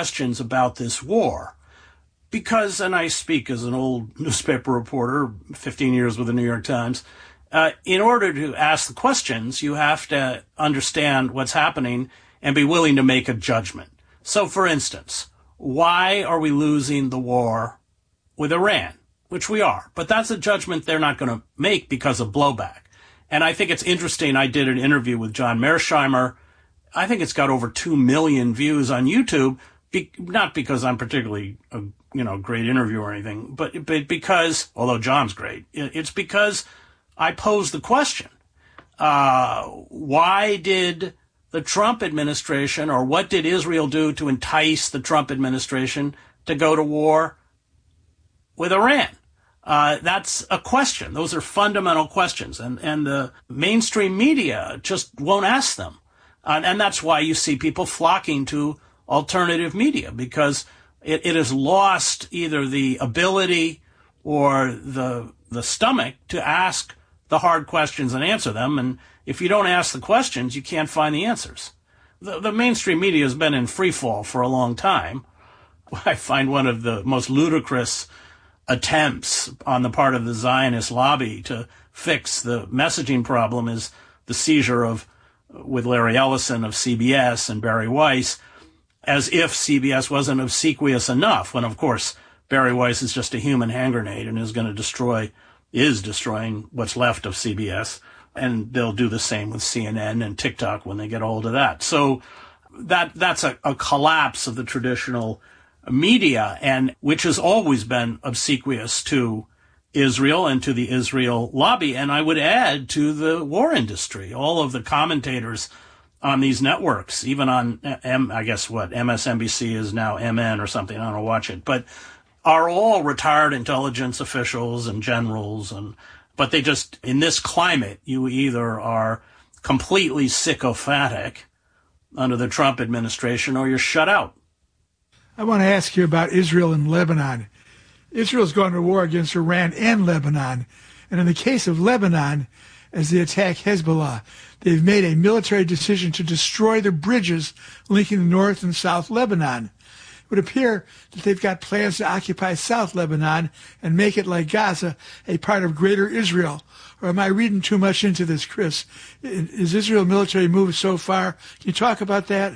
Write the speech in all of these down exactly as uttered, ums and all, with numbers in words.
questions about this war. Because, and I speak as an old newspaper reporter, fifteen years with the New York Times, uh, in order to ask the questions, you have to understand what's happening and be willing to make a judgment. So, for instance, why are we losing the war with Iran? Which we are. But that's a judgment they're not going to make because of blowback. And I think it's interesting. I did an interview with John Mearsheimer. I think it's got over two million views on YouTube, be, not because I'm particularly a you know great interview or anything, but, but because, although John's great, it's because I posed the question. Uh, why did the Trump administration, or what did Israel do to entice the Trump administration to go to war with Iran? Uh, that's a question. Those are fundamental questions. And, and the mainstream media just won't ask them. Uh, and that's why you see people flocking to alternative media, because it, it has lost either the ability or the, the stomach to ask the hard questions and answer them. And if you don't ask the questions, you can't find the answers. The, the mainstream media has been in free fall for a long time. I find one of the most ludicrous attempts on the part of the Zionist lobby to fix the messaging problem is the seizure of, with Larry Ellison, of C B S and Barry Weiss, as if C B S wasn't obsequious enough, when of course Barry Weiss is just a human hand grenade and is going to destroy, is destroying what's left of C B S. And they'll do the same with C N N and TikTok when they get hold of that. So that, that's a, a collapse of the traditional media, and which has always been obsequious to Israel and to the Israel lobby. And I would add to the war industry. All of the commentators on these networks, even on M, I guess what, M S N B C is now M N or something, I don't watch it, but are all retired intelligence officials and generals. And, but they just, in this climate, you either are completely sycophantic under the Trump administration or you're shut out. I want to ask you about Israel and Lebanon. Israel's gone to war against Iran and Lebanon. And in the case of Lebanon, as they attack Hezbollah, they've made a military decision to destroy the bridges linking the North and South Lebanon. It would appear that they've got plans to occupy South Lebanon and make it, like Gaza, a part of greater Israel. Or am I reading too much into this, Chris? Is Israel military moved so far? Can you talk about that?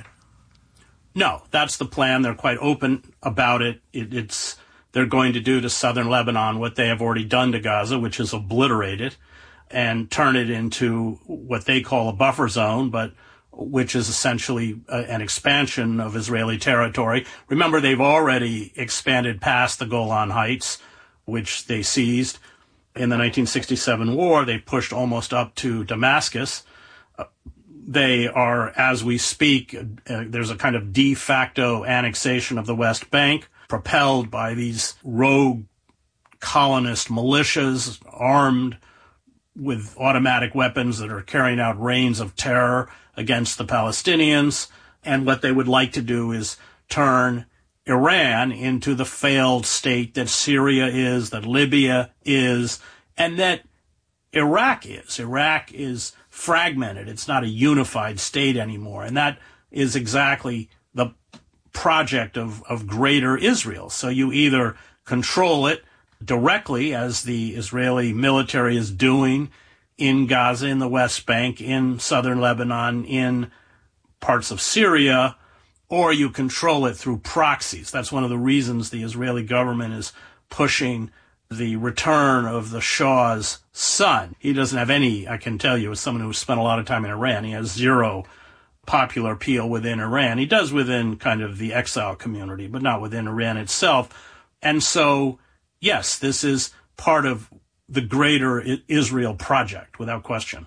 No, that's the plan. They're quite open about it. it. It's they're going to do to southern Lebanon what they have already done to Gaza, which is obliterate it and turn it into what they call a buffer zone, but which is essentially a, an expansion of Israeli territory. Remember, they've already expanded past the Golan Heights, which they seized in the nineteen sixty-seven war. They pushed almost up to Damascus. Uh, They are, as we speak, uh, there's a kind of de facto annexation of the West Bank, propelled by these rogue colonist militias armed with automatic weapons that are carrying out reigns of terror against the Palestinians. And what they would like to do is turn Iran into the failed state that Syria is, that Libya is, and that Iraq is. Iraq is fragmented. It's not a unified state anymore. And that is exactly the project of, of greater Israel. So you either control it directly, as the Israeli military is doing in Gaza, in the West Bank, in southern Lebanon, in parts of Syria, or you control it through proxies. That's one of the reasons the Israeli government is pushing the return of the Shah's son. He doesn't have any, I can tell you, as someone who spent a lot of time in Iran, he has zero popular appeal within Iran. He does within kind of the exile community, but not within Iran itself. And so, yes, this is part of the greater Israel project, without question.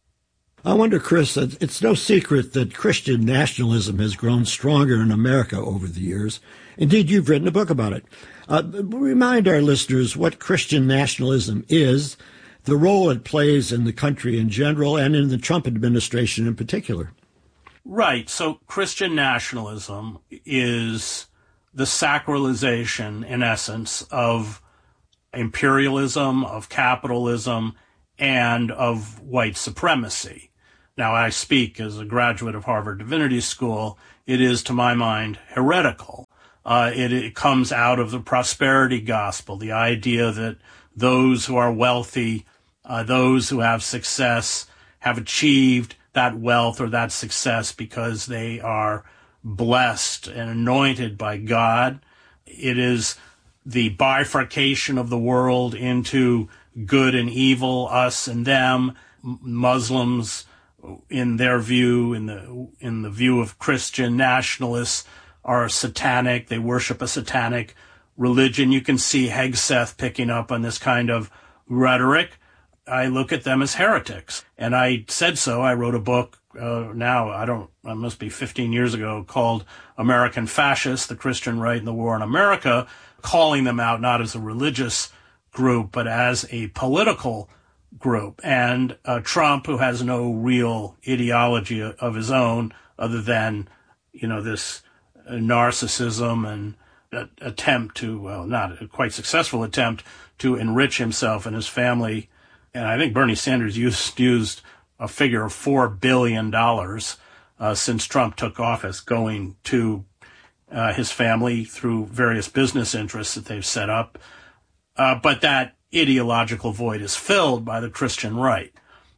I wonder, Chris, it's no secret that Christian nationalism has grown stronger in America over the years. Indeed, you've written a book about it. Uh, remind our listeners what Christian nationalism is, the role it plays in the country in general, and in the Trump administration in particular. Right. So Christian nationalism is the sacralization, in essence, of imperialism, of capitalism, and of white supremacy. Now, I speak as a graduate of Harvard Divinity School. It is, to my mind, heretical Uh, it, it comes out of the prosperity gospel, the idea that those who are wealthy, uh, those who have success, have achieved that wealth or that success because they are blessed and anointed by God. It is the bifurcation of the world into good and evil, us and them. Muslims, in their view, in the in the view of Christian nationalists, are satanic. They worship a satanic religion. You can see Hegseth picking up on this kind of rhetoric. I look at them as heretics. And I said so. I wrote a book uh, now, I don't, it must be fifteen years ago, called American Fascists, the Christian Right and the War in America, calling them out not as a religious group, but as a political group. And uh, Trump, who has no real ideology of his own other than, you know, this uh, narcissism and uh, attempt to, well, not a quite successful attempt to enrich himself and his family. And I think Bernie Sanders used, used a figure of four billion dollars uh, since Trump took office going to uh, his family through various business interests that they've set up. Uh, but that ideological void is filled by the Christian right.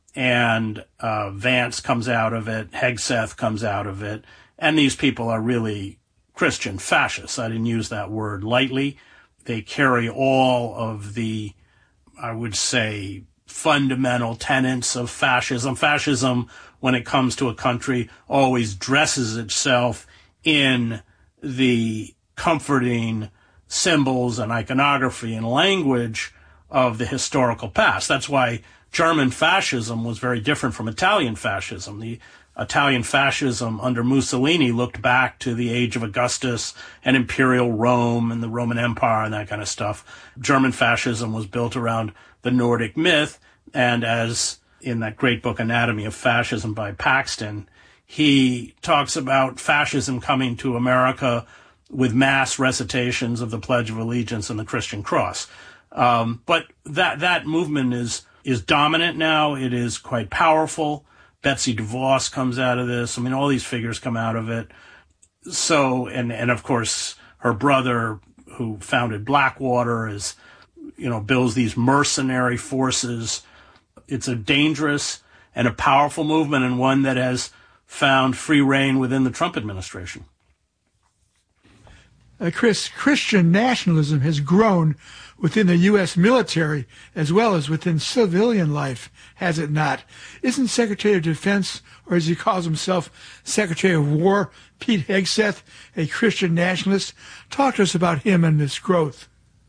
And uh, Vance comes out of it, Hegseth comes out of it, and these people are really Christian fascists. I didn't use that word lightly. They carry all of the, I would say, fundamental tenets of fascism. Fascism, when it comes to a country, always dresses itself in the comforting symbols and iconography and language of the historical past. That's why German fascism was very different from Italian fascism. The Italian fascism under Mussolini looked back to the age of Augustus and imperial Rome and the Roman Empire and that kind of stuff. German fascism was built around the Nordic myth, and as in that great book Anatomy of Fascism by Paxton, he talks about fascism coming to America with mass recitations of the Pledge of Allegiance and the Christian cross. Um, but that that movement is is dominant now. It is quite powerful. Betsy DeVos comes out of this. I mean, all these figures come out of it. So, and and of course, her brother, who founded Blackwater, is, you know, builds these mercenary forces. It's a dangerous and a powerful movement, and one that has found free rein within the Trump administration. Uh, Chris, Christian nationalism has grown within the U S military as well as within civilian life, has it not? Isn't Secretary of Defense, or as he calls himself, Secretary of War, Pete Hegseth, a Christian nationalist? Talk to us about him and this growth.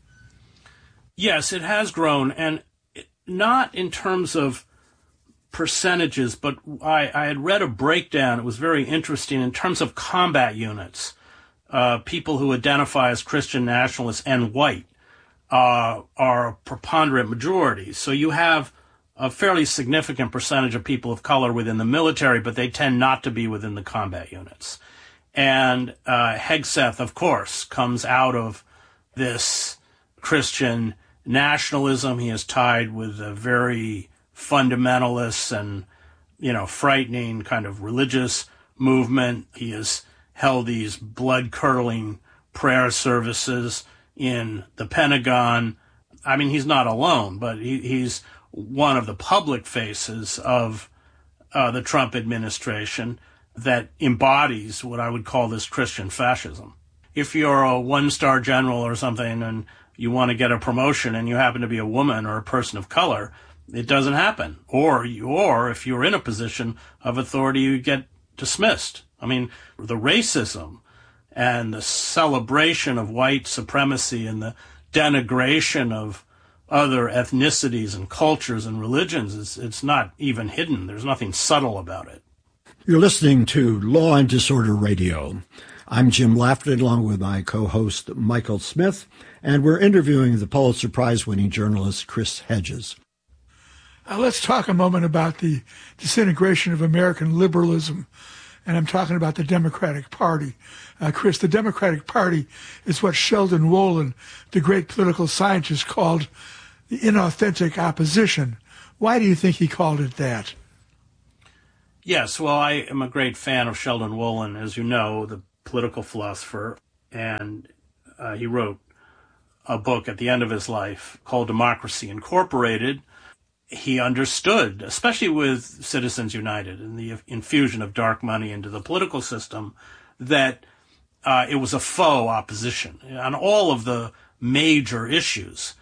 Yes, it has grown, and not in terms of percentages, but I, I had read a breakdown. It was very interesting in terms of combat units. Uh, people who identify as Christian nationalists and white uh, are a preponderant majority. So you have a fairly significant percentage of people of color within the military, but they tend not to be within the combat units. And uh, Hegseth, of course, comes out of this Christian nationalism. He is tied with a very fundamentalist and, you know, frightening kind of religious movement. He has held these blood-curdling prayer services in the Pentagon. I mean, he's not alone, but he, he's one of the public faces of uh, the Trump administration that embodies what I would call this Christian fascism. If you're a one-star general or something and you want to get a promotion and you happen to be a woman or a person of color, it doesn't happen. Or, you, or if you're in a position of authority, you get dismissed. I mean, the racism and the celebration of white supremacy and the denigration of other ethnicities and cultures and religions, is it's not even hidden. There's nothing subtle about it. You're listening to Law and Disorder Radio. I'm Jim Lafferty, along with my co-host Michael Smith, and we're interviewing the Pulitzer Prize-winning journalist Chris Hedges. Uh, let's talk a moment about the disintegration of American liberalism, and I'm talking about the Democratic Party. Uh, Chris, the Democratic Party is what Sheldon Wolin, the great political scientist, called the inauthentic opposition. Why do you think he called it that? Yes, well, I am a great fan of Sheldon Wolin, as you know, the political philosopher. and uh, he wrote a book at the end of his life called Democracy Incorporated. He understood, especially with Citizens United and the infusion of dark money into the political system, that uh, it was a faux opposition on all of the major issues: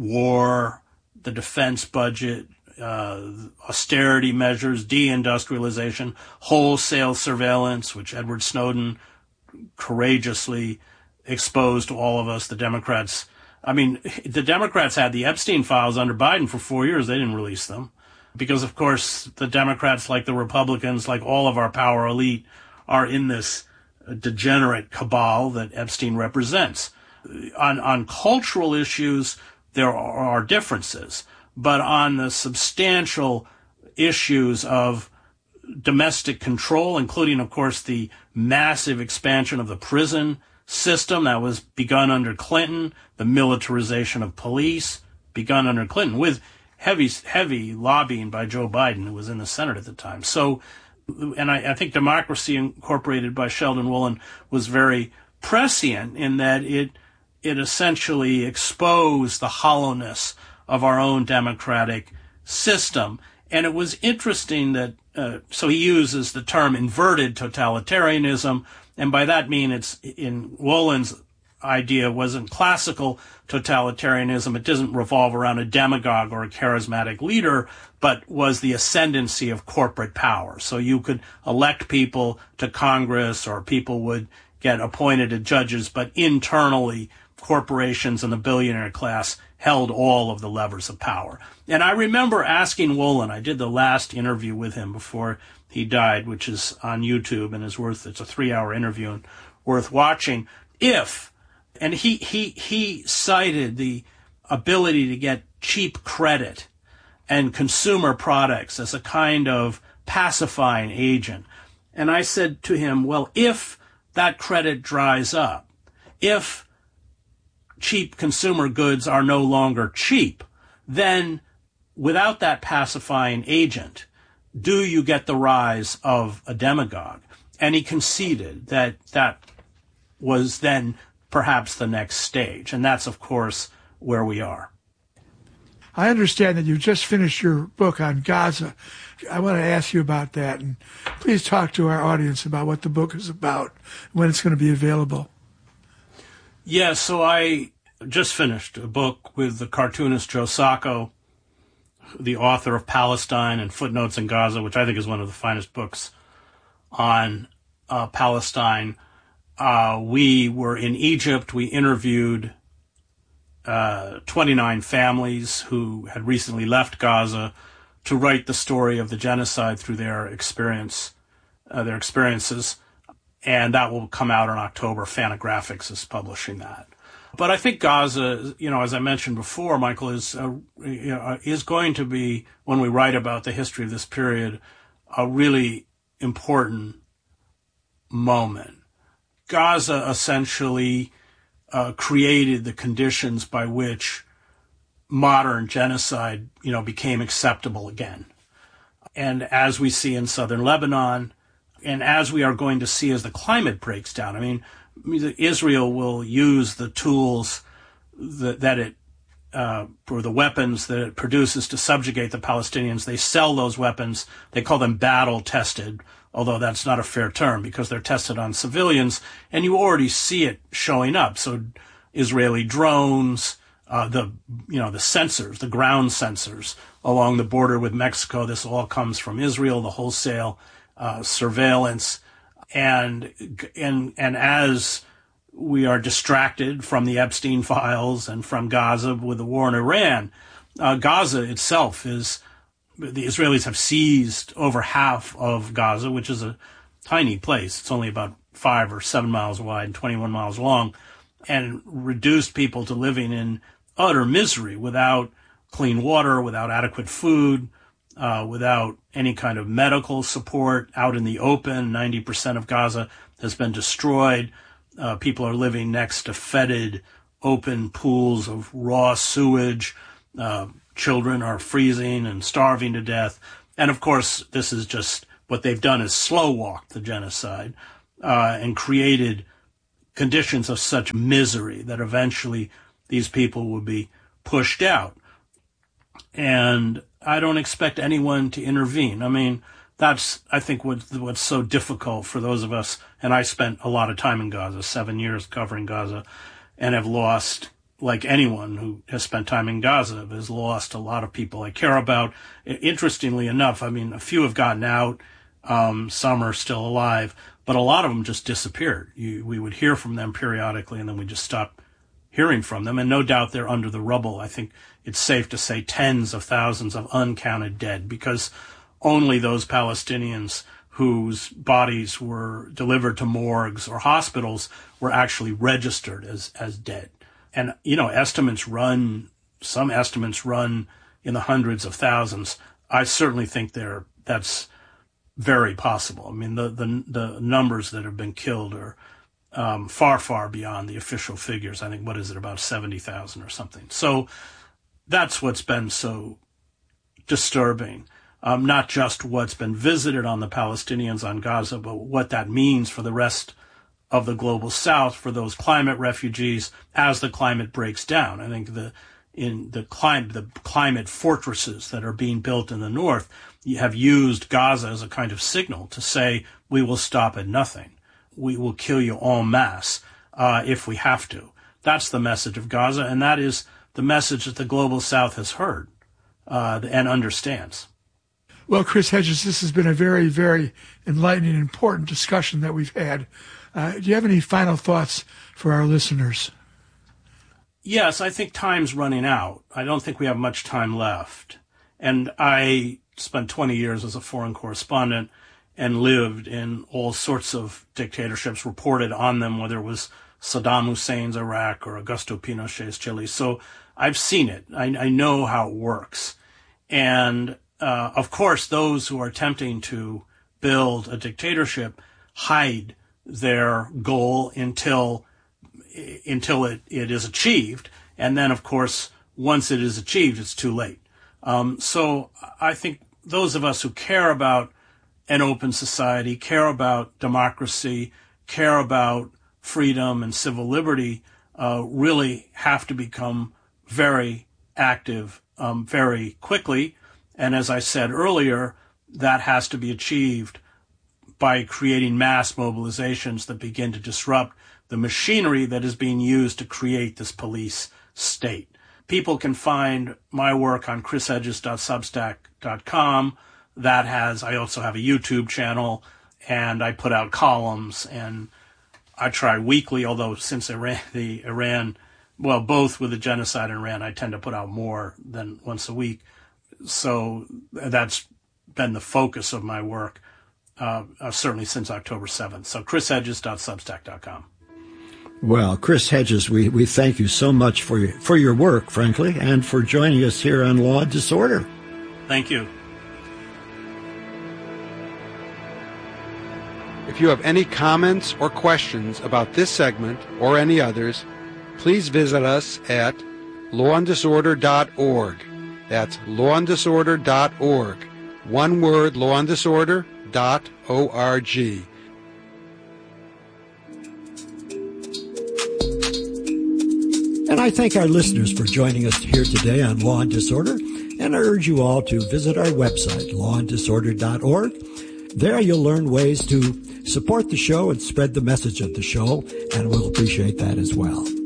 war, the defense budget, uh, austerity measures, deindustrialization, wholesale surveillance, which Edward Snowden courageously exposed to all of us. The Democrats, I mean, the Democrats had the Epstein files under Biden for four years. They didn't release them because, of course, the Democrats, like the Republicans, like all of our power elite, are in this degenerate cabal that Epstein represents. On, on cultural issues, there are differences, but on the substantial issues of domestic control, including, of course, the massive expansion of the prison system that was begun under Clinton, the militarization of police begun under Clinton, with heavy, heavy lobbying by Joe Biden, who was in the Senate at the time. So, and I, I think Democracy Incorporated by Sheldon Woolen was very prescient in that it it essentially exposed the hollowness of our own democratic system. And it was interesting that, uh, so he uses the term inverted totalitarianism, and by that mean it's, in Woolen's idea, wasn't classical totalitarianism. It doesn't revolve around a demagogue or a charismatic leader, but was the ascendancy of corporate power. So you could elect people to Congress, or people would get appointed as judges, but internally corporations and the billionaire class held all of the levers of power. And I remember asking Woolen, I did the last interview with him before he died, which is on YouTube and is worth, it's a three-hour interview and worth watching, if, and he, he, he cited the ability to get cheap credit and consumer products as a kind of pacifying agent. And I said to him, well, if that credit dries up, if cheap consumer goods are no longer cheap, then without that pacifying agent, do you get the rise of a demagogue? And he conceded that that was then perhaps the next stage. And that's, of course, where we are. I understand that you've just finished your book on Gaza. I want to ask you about that. And please talk to our audience about what the book is about, when it's going to be available. Yeah, so I just finished a book with the cartoonist Joe Sacco, the author of Palestine and Footnotes in Gaza, which I think is one of the finest books on uh, Palestine. Uh, we were in Egypt. We interviewed uh, twenty-nine families who had recently left Gaza to write the story of the genocide through their experience, uh, their experiences. And that will come out in October. Fantagraphics is publishing that. But I think Gaza, you know, as I mentioned before, Michael, is uh, you know, is going to be, when we write about the history of this period, a really important moment. Gaza essentially uh, created the conditions by which modern genocide, you know, became acceptable again. And as we see in southern Lebanon, and as we are going to see as the climate breaks down, I mean, Israel will use the tools that, that it, uh, or the weapons that it produces to subjugate the Palestinians. They sell those weapons. They call them battle-tested, although that's not a fair term because they're tested on civilians, and you already see it showing up. So Israeli drones, uh, the, you know, the sensors, the ground sensors along the border with Mexico, this all comes from Israel, the wholesale uh, surveillance. And, and, and as we are distracted from the Epstein files and from Gaza with the war in Iran, uh, Gaza itself is, the Israelis have seized over half of Gaza, which is a tiny place. It's only about five or seven miles wide and twenty-one miles long, and reduced people to living in utter misery without clean water, without adequate food, uh, without any kind of medical support out in the open. ninety percent of Gaza has been destroyed. Uh, people are living next to fetid, open pools of raw sewage. Uh, children are freezing and starving to death. And of course, this is just what they've done is slow walk the genocide, uh, and created conditions of such misery that eventually these people would be pushed out. And I don't expect anyone to intervene. I mean, that's, I think, what, what's so difficult for those of us, and I spent a lot of time in Gaza, seven years covering Gaza, and have lost, like anyone who has spent time in Gaza, has lost a lot of people I care about. Interestingly enough, I mean, a few have gotten out, um, some are still alive, but a lot of them just disappeared. You, we would hear from them periodically, and then we just stopped hearing from them, and no doubt they're under the rubble. I think it's safe to say tens of thousands of uncounted dead, because only those Palestinians whose bodies were delivered to morgues or hospitals were actually registered as, as dead. And, you know, estimates run, some estimates run in the hundreds of thousands. I certainly think they're, that's very possible. I mean, the, the, the numbers that have been killed are um, far, far beyond the official figures. I think, what is it, about seventy thousand or something. So that's what's been so disturbing. Um, not just what's been visited on the Palestinians on Gaza, but what that means for the rest of the global South, for those climate refugees as the climate breaks down. I think the in the climate the climate fortresses that are being built in the north have used Gaza as a kind of signal to say, we will stop at nothing. We will kill you en masse uh, if we have to. That's the message of Gaza, and that is the message that the global South has heard uh, and understands. Well, Chris Hedges, this has been a very, very enlightening and important discussion that we've had. Uh, do you have any final thoughts for our listeners? Yes, I think time's running out. I don't think we have much time left. And I spent twenty years as a foreign correspondent and lived in all sorts of dictatorships, reported on them, whether it was Saddam Hussein's Iraq or Augusto Pinochet's Chile. So I've seen it. I, I know how it works. And Uh, of course, those who are attempting to build a dictatorship hide their goal until until it, it is achieved. And then, of course, once it is achieved, it's too late. Um, so I think those of us who care about an open society, care about democracy, care about freedom and civil liberty, uh, really have to become very active um, very quickly. And as I said earlier, that has to be achieved by creating mass mobilizations that begin to disrupt the machinery that is being used to create this police state. People can find my work on chris hedges dot substack dot com. That has, I also have a YouTube channel, and I put out columns, and I try weekly, although since Iran, the Iran, well, both with the genocide in Iran, I tend to put out more than once a week. So that's been the focus of my work, uh, uh, certainly since October seventh. So chris hedges dot substack dot com. Well, Chris Hedges, we, we thank you so much for your, for your work, frankly, and for joining us here on Law and Disorder. Thank you. If you have any comments or questions about this segment or any others, please visit us at law and disorder dot org. That's law and disorder dot org. One word, law and disorder dot org. And I thank our listeners for joining us here today on Law and Disorder, and I urge you all to visit our website, law and disorder dot org. There you'll learn ways to support the show and spread the message of the show, and we'll appreciate that as well.